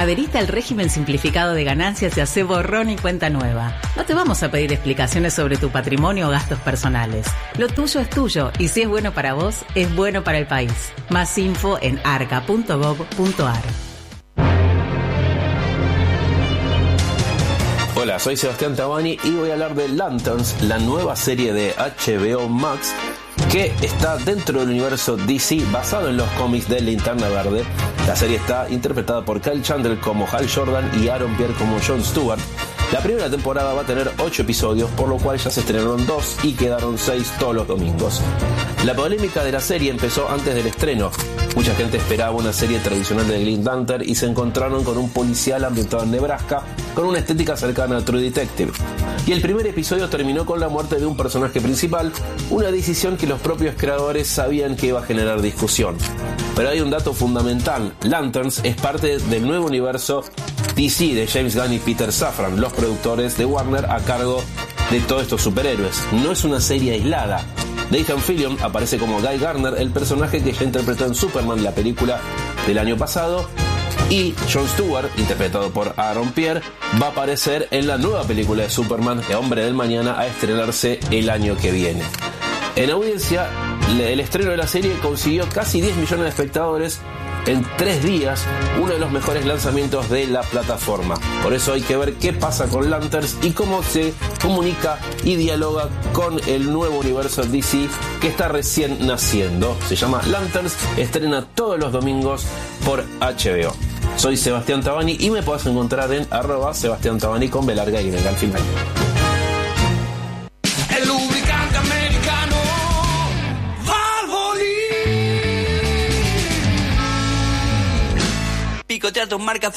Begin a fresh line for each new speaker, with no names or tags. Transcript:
Adherite al régimen simplificado de ganancias y hacé borrón y cuenta nueva. No te vamos a pedir explicaciones sobre tu patrimonio o gastos personales. Lo tuyo es tuyo y si es bueno para vos, es bueno para el país. Más info en arca.gov.ar.
Hola, soy Sebastián Tabani y voy a hablar de Lanterns, la nueva serie de HBO Max que está dentro del universo DC basado en los cómics de Linterna Verde. La serie está interpretada por Kyle Chandler como Hal Jordan y Aaron Pierre como Jon Stewart. La primera temporada va a tener 8 episodios, por lo cual ya se estrenaron 2 y quedaron 6 todos los domingos. La polémica de la serie empezó antes del estreno. Mucha gente esperaba una serie tradicional de Green Lantern y se encontraron con un policial ambientado en Nebraska con una estética cercana a True Detective. Y el primer episodio terminó con la muerte de un personaje principal, una decisión que los propios creadores sabían que iba a generar discusión. Pero hay un dato fundamental: Lanterns es parte del nuevo universo DC de James Gunn y Peter Safran, los productores de Warner a cargo de todos estos superhéroes. No es una serie aislada. Nathan Fillion aparece como Guy Gardner, el personaje que ya interpretó en Superman, la película del año pasado, y Jon Stewart, interpretado por Aaron Pierre, va a aparecer en la nueva película de Superman, El Hombre del Mañana, a estrenarse el año que viene. En audiencia, el estreno de la serie consiguió casi 10 millones de espectadores en 3 días, uno de los mejores lanzamientos de la plataforma. Por eso hay que ver qué pasa con Lanterns y cómo se comunica y dialoga con el nuevo universo DC que está recién naciendo. Se llama Lanterns, estrena todos los domingos por HBO. Soy Sebastián Tabani y me podés encontrar en @Sebastián Tabani con B larga y al final.
El lubricante americano Valvoline. Picotea tus marcas